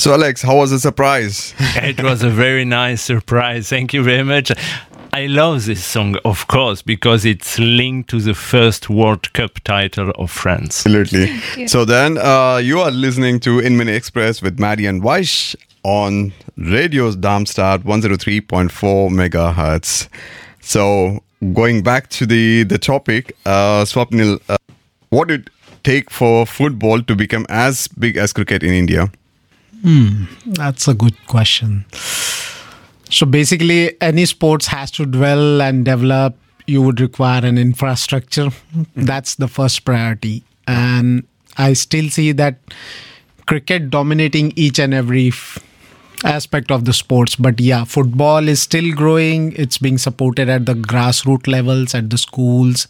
So Alex, how was the surprise? It was a very nice surprise. Thank you very much. I love this song, of course, because it's linked to the first World Cup title of France. Absolutely. Yeah. So then you are listening to In Mini Express with Maddie and Vaish on Radio Darmstadt 103.4 megahertz. So going back to the topic, Swapnil, what did it take for football to become as big as cricket in India? That's a good question. So basically, any sports has to dwell and develop. You would require an infrastructure. That's the first priority. And I still see that cricket dominating each and every aspect of the sports. But yeah, football is still growing. It's being supported at the grassroots levels, at the schools.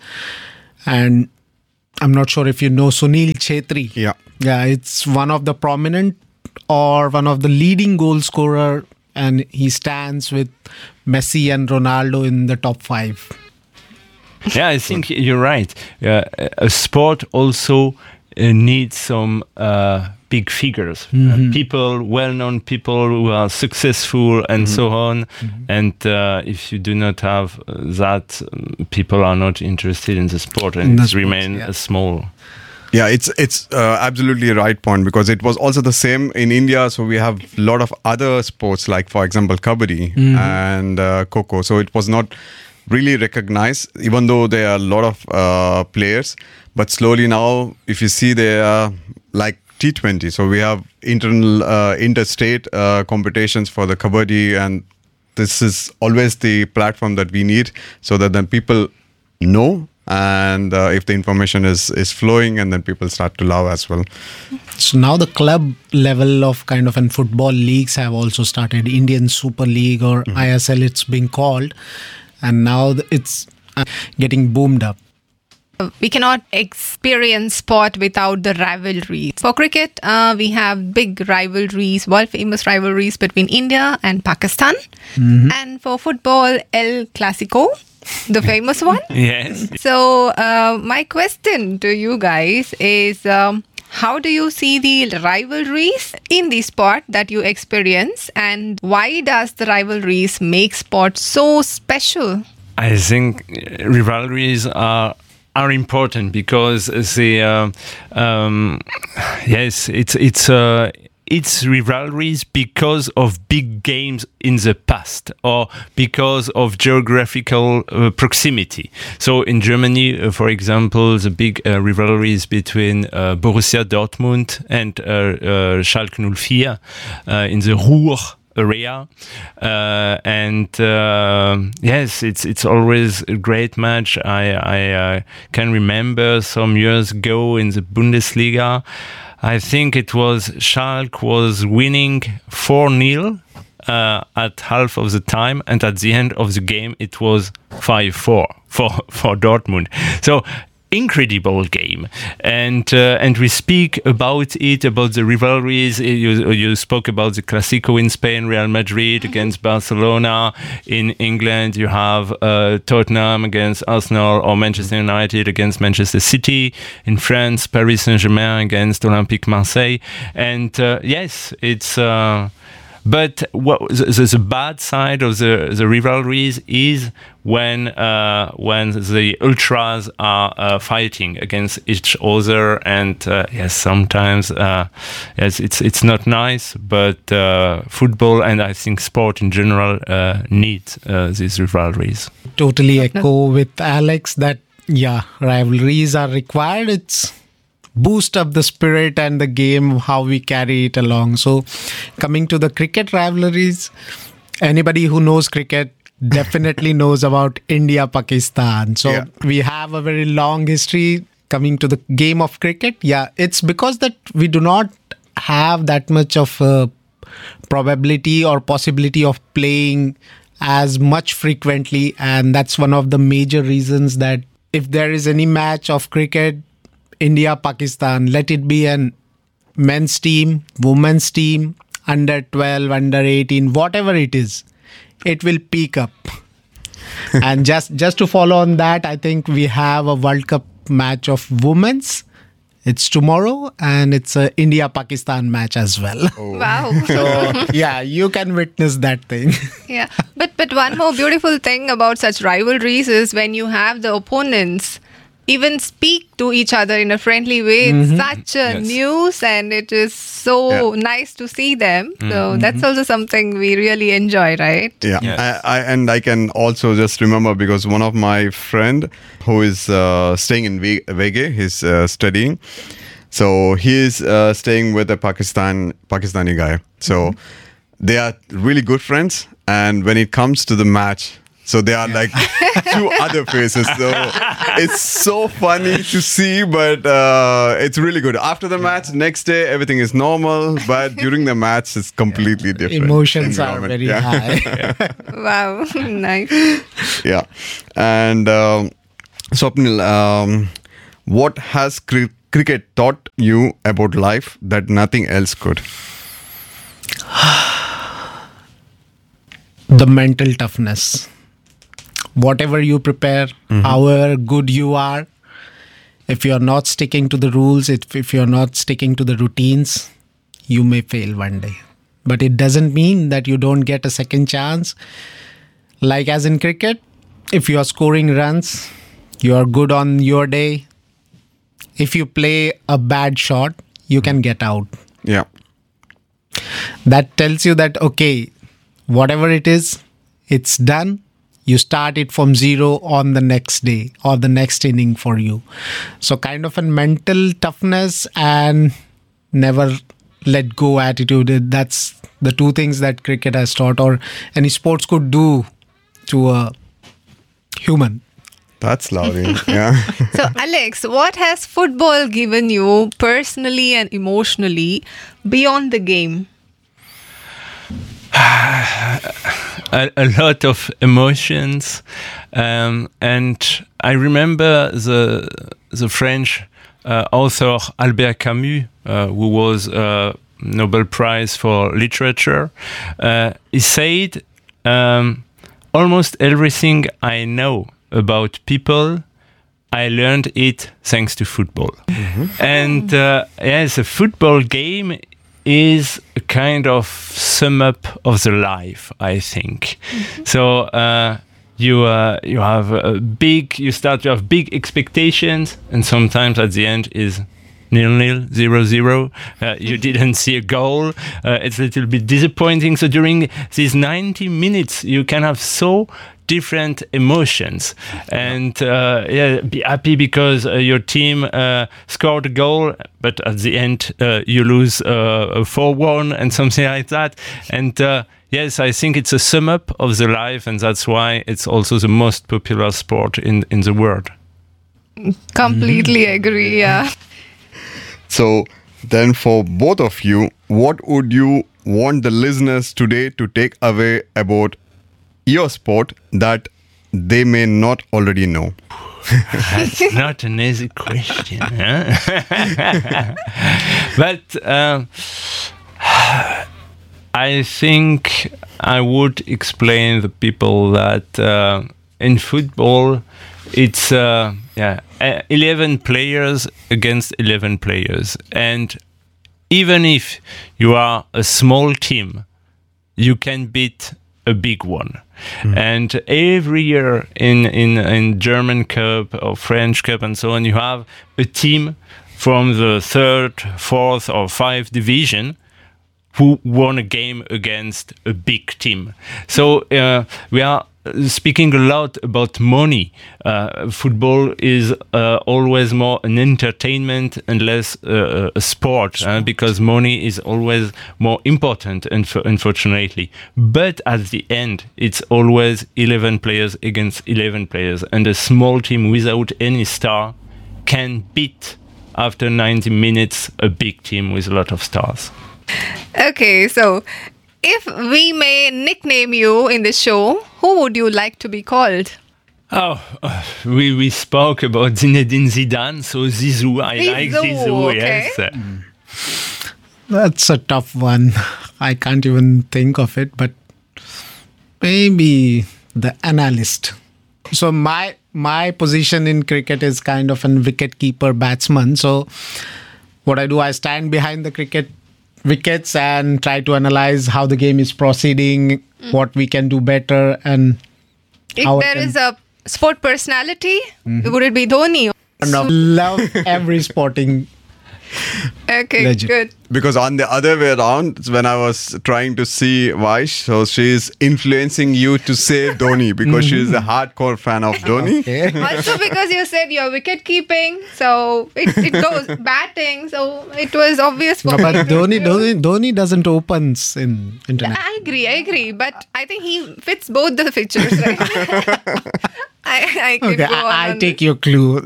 And I'm not sure if you know Sunil Chhetri. Yeah, it's one of the prominent or one of the leading goal scorer, and he stands with Messi and Ronaldo in the top 5. Yeah, I think you're right. A sport also needs some big figures, people, well-known people who are successful and so on. And if you do not have that, people are not interested in the sport and it remains small. Yeah, it's absolutely a right point, because it was also the same in India. So we have a lot of other sports, like, for example, Kabaddi and Kho. So it was not really recognized, even though there are a lot of players. But slowly now, if you see, they are like T20. So we have interstate competitions for the Kabaddi, and this is always the platform that we need, so that then people know. And if the information is flowing, and then people start to love as well. So now the club level of kind of and football leagues have also started. Indian Super League or ISL it's being called, and now it's getting boomed up. We cannot experience sport without the rivalries. For cricket, we have big rivalries, world famous rivalries between India and Pakistan. And for football, El Clasico, the famous one. Yes. So my question to you guys is, how do you see the rivalries in the sport that you experience, and why does the rivalries make sport so special? I think rivalries are important because it's rivalries because of big games in the past or because of geographical proximity. So in Germany, for example, the big rivalries between Borussia Dortmund and Schalke 04 in the Ruhr area, yes, it's always a great match. I can remember some years ago in the Bundesliga, I think it was Schalke was winning 4-0 at half of the time, and at the end of the game it was 5-4 for Dortmund. So incredible game, and we speak about it, about the rivalries. You spoke about the Clásico in Spain, Real Madrid against Barcelona. In England, you have Tottenham against Arsenal, or Manchester United against Manchester City. In France, Paris Saint-Germain against Olympique Marseille. And yes, it's. But the bad side of the rivalries is when the ultras are fighting against each other, and yes, sometimes yes, it's not nice. But football, and I think sport in general, need these rivalries. Totally echo with Alex that rivalries are required. It's boost up the spirit and the game, how we carry it along. So coming to the cricket rivalries, anybody who knows cricket definitely knows about India-Pakistan. So we have a very long history coming to the game of cricket. Yeah, it's because that we do not have that much of a probability or possibility of playing as much frequently. And that's one of the major reasons that if there is any match of cricket, India, Pakistan, let it be an men's team, women's team, under 12, under 18, whatever it is, it will peak up. And just to follow on that, I think we have a World Cup match of women's It's tomorrow, and it's a India-Pakistan match as well. Wow. So yeah, you can witness that thing. Yeah, but one more beautiful thing about such rivalries is when you have the opponents even speak to each other in a friendly way. It's such a news, and it is so nice to see them. So that's also something we really enjoy, right? Yeah, Yes. I can also just remember because one of my friend who is staying in Vege, he's studying. So he's staying with a Pakistani guy. So they are really good friends, and when it comes to the match, so they are like two other faces. So it's so funny to see, but it's really good. After the match, next day, everything is normal. But during the match, it's completely different. Emotions are environment. very high. Wow, nice. Yeah. And Swapnil, what has cricket taught you about life that nothing else could? The mental toughness. Whatever you prepare, however good you are, if you're not sticking to the rules, if you're not sticking to the routines, you may fail one day. But it doesn't mean that you don't get a second chance. Like as in cricket, if you are scoring runs, you are good on your day. If you play a bad shot, you can get out. Yeah. That tells you that, okay, whatever it is, it's done. You start it from zero on the next day or the next inning for you. So kind of a mental toughness and never let go attitude. That's the two things that cricket has taught or any sports could do to a human. That's lovely. Yeah. So, Alex, what has football given you personally and emotionally beyond the game? A lot of emotions, and I remember the French author Albert Camus, who was Nobel Prize for Literature. He said, "Almost everything I know about people, I learned it thanks to football." And yes, a football game is a kind of sum up of the life, I think. So you have you start to have big expectations, and sometimes at the end is 0-0, 0-0. You didn't see a goal. It's a little bit disappointing. So during these 90 minutes, you can have so different emotions, and be happy because your team scored a goal, but at the end you lose 4-1 and something like that. And yes, I think it's a sum up of the life, and that's why it's also the most popular sport in the world. Completely agree, yeah. So then for both of you, what would you want the listeners today to take away about your sport that they may not already know? That's not an easy question, huh? But I think I would explain the people that in football it's 11 players against 11 players, and even if you are a small team, you can beat a big one. And every year in German Cup or French Cup and so on, you have a team from the 3rd, 4th or 5th division who won a game against a big team. So we are speaking a lot about money. Football is always more an entertainment and less a sport, because money is always more important, unfortunately. But at the end, it's always 11 players against 11 players, and a small team without any star can beat, after 90 minutes, a big team with a lot of stars. Okay, so if we may nickname you in the show, who would you like to be called? Oh, we spoke about Zinedine Zidane, so Zizou. I like Zizou, okay. Yes. That's a tough one. I can't even think of it, but maybe the analyst. So my my position in cricket is kind of an wicket keeper batsman. So what I do, I stand behind the cricket wickets and try to analyze how the game is proceeding, what we can do better, and If how there is a sport personality, would it be Dhoni? love every sporting. Okay, Legend. good. Because on the other way around, when I was trying to see Vaish, so she's influencing you to say Dhoni because she's a hardcore fan of Dhoni. Okay. Also because you said you're wicket keeping, so it goes batting, so it was obvious for But me. Dhoni doesn't opens in international. I agree, but I think he fits both the features, right? I can Okay, go on I on take your clue.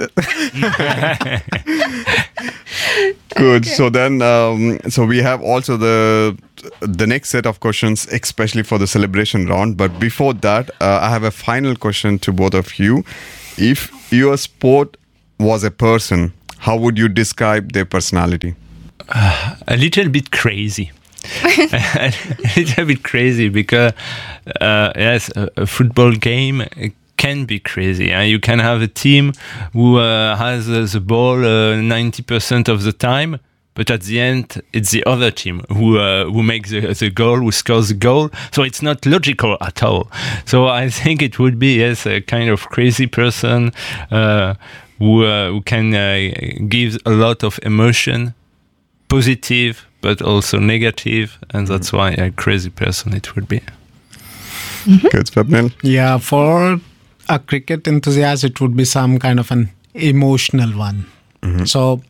Good. So then, so we have also the next set of questions, especially for the celebration round. But before that, I have a final question to both of you. If your sport was a person, how would you describe their personality? A little bit crazy. A little bit crazy because yes, a football game can be crazy. You can have a team who has the ball 90% of the time, but at the end it's the other team who makes the goal, who scores the goal. So it's not logical at all. So I think it would be, yes, a kind of crazy person who can give a lot of emotion, positive but also negative, and that's why a crazy person it would be. Good, Swapnil. Yeah, for a cricket enthusiast, it would be some kind of an emotional one. So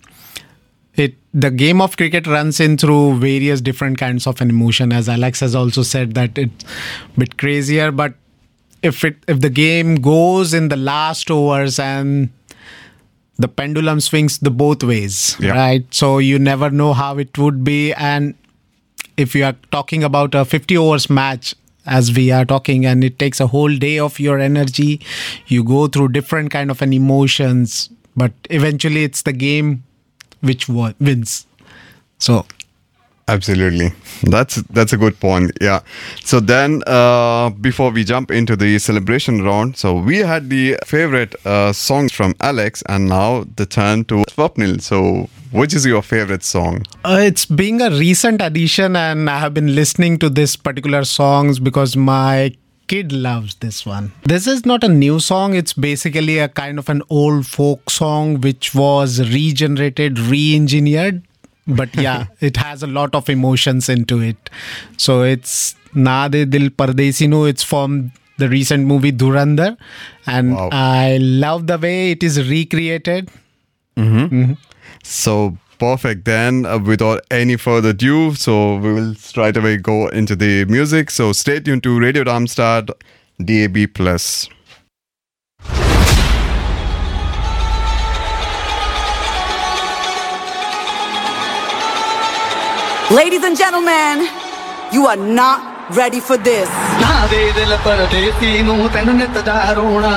the game of cricket runs in through various different kinds of an emotion. As Alex has also said, that it's a bit crazier, but if the game goes in the last overs and the pendulum swings the both ways, Yeah. right? So you never know how it would be. And if you are talking about a 50 overs match, as we are talking, and it takes a whole day of your energy, you go through different kind of an emotions, but eventually it's the game which wins. So Absolutely. That's a good point. Yeah. So then, before we jump into the celebration round, so we had the favorite songs from Alex, and now the turn to Swapnil. So which is your favorite song? it's being a recent addition, and I have been listening to this particular songs because my kid loves this one. This is not a new song. It's basically a kind of an old folk song which was regenerated, re-engineered. But yeah, it has a lot of emotions into it. So it's Na De Dil Pardesi No. It's from the recent movie Dhurandhar. And Wow. I love the way it is recreated. So perfect. Then, without any further ado, so we will straight away go into the music. So stay tuned to Radio Darmstadt DAB+. Ladies and gentlemen, you are not ready for this. ਨਾ ਦੇ ਦਿਲ ਪਰਦੇਸੀ ਨੂੰ ਤੈਨੂੰ ਨਿਤ ਦਾ ਰੋਣਾ